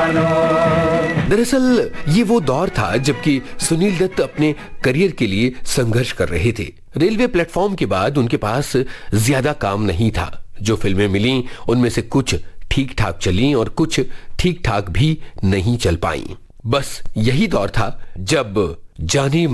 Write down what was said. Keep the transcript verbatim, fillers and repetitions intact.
दरअसल ये वो दौर था जबकि सुनील दत्त अपने करियर के लिए संघर्ष कर रहे थे। रेलवे प्लेटफॉर्म के बाद उनके पास ज्यादा काम नहीं था। जो फिल्में मिली उनमें से कुछ ठीक ठाक चली और कुछ ठीक ठाक भी नहीं चल पाई। बस यही दौर था जब जाने